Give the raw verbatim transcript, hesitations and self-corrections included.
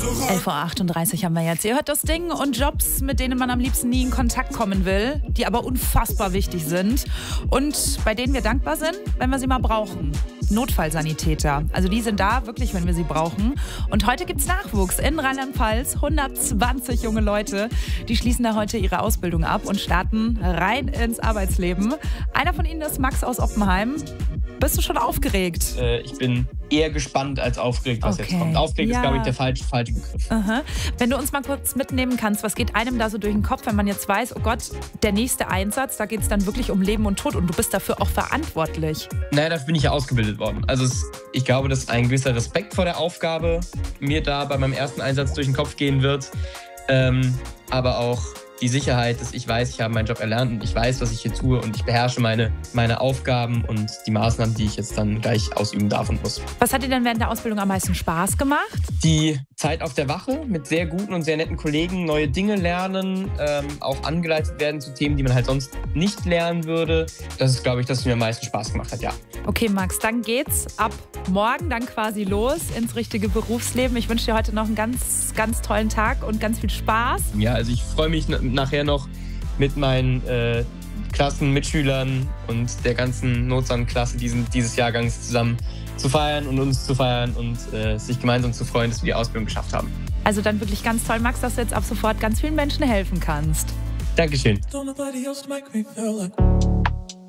elf Uhr achtunddreißig haben wir jetzt. Ihr hört das Ding und Jobs, mit denen man am liebsten nie in Kontakt kommen will, die aber unfassbar wichtig sind und bei denen wir dankbar sind, wenn wir sie mal brauchen. Notfallsanitäter. Also die sind da wirklich, wenn wir sie brauchen. Und heute gibt es Nachwuchs in Rheinland-Pfalz. hundertzwanzig junge Leute, die schließen da heute ihre Ausbildung ab und starten rein ins Arbeitsleben. Einer von ihnen ist Max aus Oppenheim. Bist du schon aufgeregt? Äh, ich bin eher gespannt als aufgeregt, was Okay. jetzt kommt. Aufgeregt Ja. ist, glaube ich, der falsche, falsche Begriff. Aha. Wenn du uns mal kurz mitnehmen kannst, was geht einem da so durch den Kopf, wenn man jetzt weiß, oh Gott, der nächste Einsatz, da geht es dann wirklich um Leben und Tod und du bist dafür auch verantwortlich. Naja, dafür bin ich ja ausgebildet worden. Also es, ich glaube, dass ein gewisser Respekt vor der Aufgabe mir da bei meinem ersten Einsatz durch den Kopf gehen wird. Ähm, aber auch die Sicherheit, dass ich weiß, ich habe meinen Job erlernt und ich weiß, was ich hier tue und ich beherrsche meine, meine Aufgaben und die Maßnahmen, die ich jetzt dann gleich ausüben darf und muss. Was hat dir denn während der Ausbildung am meisten Spaß gemacht? Die Zeit auf der Wache mit sehr guten und sehr netten Kollegen, neue Dinge lernen, ähm, auch angeleitet werden zu Themen, die man halt sonst nicht lernen würde. Das ist, glaube ich, das, was mir am meisten Spaß gemacht hat, ja. Okay, Max, dann geht's ab morgen dann quasi los ins richtige Berufsleben. Ich wünsche dir heute noch einen ganz, ganz tollen Tag und ganz viel Spaß. Ja, also ich freue mich nachher noch mit meinen äh, Klassenmitschülern und der ganzen Notsan-Klasse diesen, dieses Jahrgangs zusammen zu feiern und uns zu feiern und äh, sich gemeinsam zu freuen, dass wir die Ausbildung geschafft haben. Also dann wirklich ganz toll, Max, dass du jetzt ab sofort ganz vielen Menschen helfen kannst. Dankeschön. Don't nobody else make me feel like